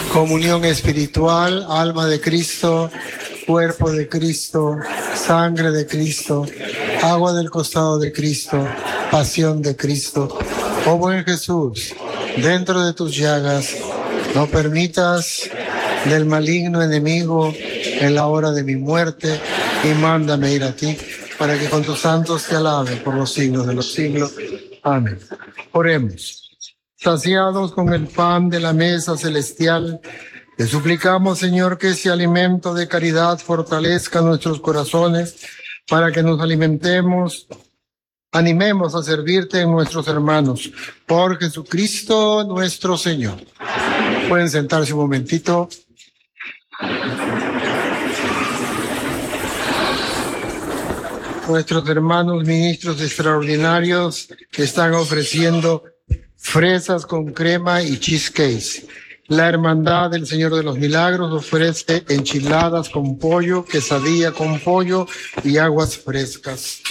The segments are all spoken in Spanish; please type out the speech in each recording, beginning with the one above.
Comunión espiritual, alma de Cristo, cuerpo de Cristo, sangre de Cristo, agua del costado de Cristo, pasión de Cristo. Oh buen Jesús, dentro de tus llagas, no permitas del maligno enemigo en la hora de mi muerte, y mándame ir a ti, para que con tus santos te alabe por los siglos de los siglos. Amén. Oremos. Saciados con el pan de la mesa celestial, te suplicamos, Señor, que ese alimento de caridad fortalezca nuestros corazones para que nos animemos a servirte en nuestros hermanos. Por Jesucristo nuestro Señor. Pueden sentarse un momentito. Nuestros hermanos ministros extraordinarios que están ofreciendo fresas con crema y cheesecakes. La Hermandad del Señor de los Milagros ofrece enchiladas con pollo, quesadilla con pollo y aguas frescas.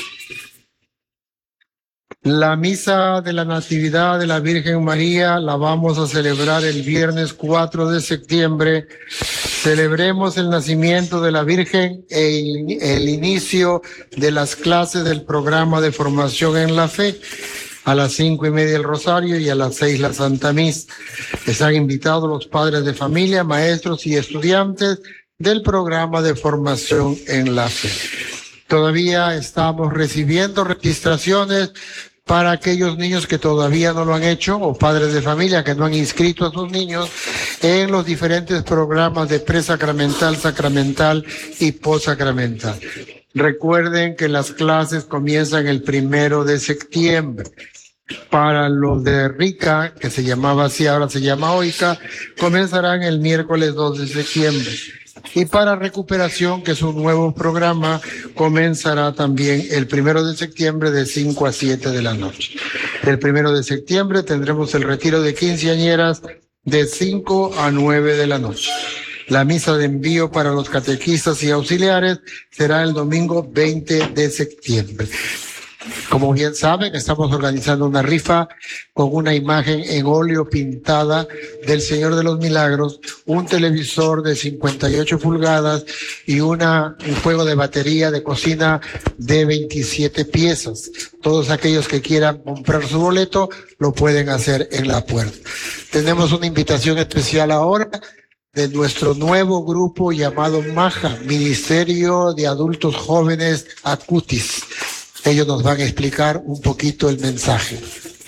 La misa de la Natividad de la Virgen María la vamos a celebrar el viernes 4 de septiembre. Celebremos el nacimiento de la Virgen e el inicio de las clases del programa de formación en la fe. A las 5:30 el Rosario y a las 6 la Santa Misa. Están invitados los padres de familia, maestros y estudiantes del programa de formación en la fe. Todavía estamos recibiendo registraciones para aquellos niños que todavía no lo han hecho o padres de familia que no han inscrito a sus niños en los diferentes programas de presacramental, sacramental y postsacramental. Recuerden que las clases comienzan el 1 de septiembre. Para los de Rica, que se llamaba así, ahora se llama OICA, comenzarán el miércoles 2 de septiembre. Y para recuperación, que es un nuevo programa, comenzará también el 1 de septiembre de 5 a 7 de la noche. El 1 de septiembre tendremos el retiro de quinceañeras de 5 a 9 de la noche. La misa de envío para los catequistas y auxiliares será el domingo 20 de septiembre. Como bien saben, estamos organizando una rifa con una imagen en óleo pintada del Señor de los Milagros, un televisor de 58 pulgadas y un juego de batería de cocina de 27 piezas. Todos aquellos que quieran comprar su boleto lo pueden hacer en la puerta. Tenemos una invitación especial ahora de nuestro nuevo grupo llamado MAJA, Ministerio de Adultos Jóvenes Acutis. Ellos nos van a explicar un poquito el mensaje.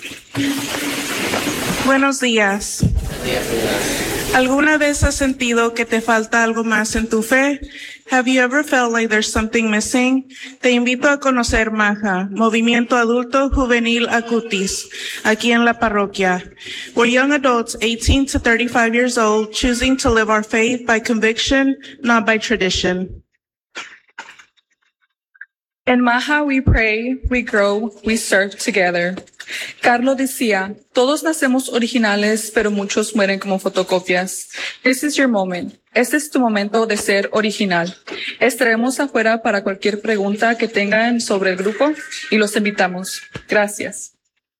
Buenos días. ¿Alguna vez has sentido que te falta algo más en tu fe? Have you ever felt like there's something missing? Te invito a conocer MAJA, Movimiento Adulto Juvenil Acutis, aquí en la parroquia. We're young adults 18 to 35 years old, choosing to live our faith by conviction, not by tradition. En MAJA we pray, we grow, we serve together. Carlos decía, todos nacemos originales, pero muchos mueren como fotocopias. This is your moment. Este es tu momento de ser original. Estaremos afuera para cualquier pregunta que tengan sobre el grupo y los invitamos. Gracias.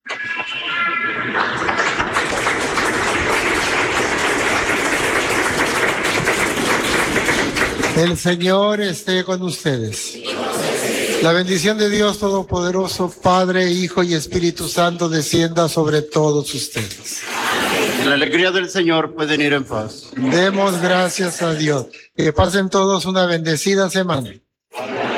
El Señor esté con ustedes. La bendición de Dios Todopoderoso, Padre, Hijo y Espíritu Santo, descienda sobre todos ustedes. En la alegría del Señor pueden ir en paz. Demos gracias a Dios. Que pasen todos una bendecida semana.